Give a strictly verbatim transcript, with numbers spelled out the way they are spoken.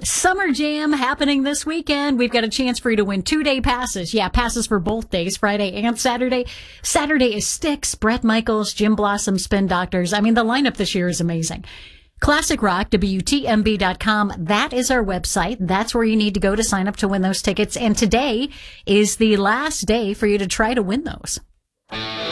Summer Jam happening this weekend. We've got a chance for you to win two-day passes. Yeah, passes for both days, Friday and Saturday. Saturday is Styx, Bret Michaels, Jim Blossom, Spin Doctors. I mean, the lineup this year is amazing. Classic Rock, W T M B dot com. That is our website. That's where you need to go to sign up to win those tickets. And today is the last day for you to try to win those.